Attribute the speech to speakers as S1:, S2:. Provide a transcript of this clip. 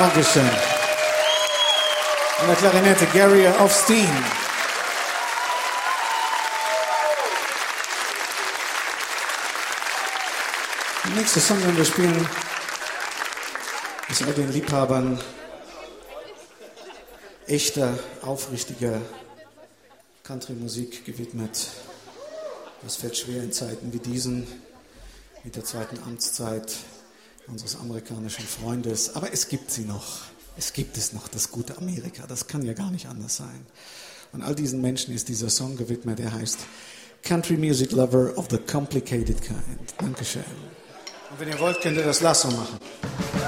S1: Dankeschön. An der Klarinette Gary Ofsteen. Der nächste Song, den wir spielen, ist all den Liebhabern echter, aufrichtiger Country-Musik gewidmet. Das fällt schwer in Zeiten wie diesen, mit der zweiten Amtszeit unseres amerikanischen Freundes. Aber es gibt sie noch. Es gibt es noch, das gute Amerika. Das kann ja gar nicht anders sein. Und all diesen Menschen ist dieser Song gewidmet, der heißt Country Music Lover of the Complicated Kind. Dankeschön. Und wenn ihr wollt, könnt ihr das Lasso machen.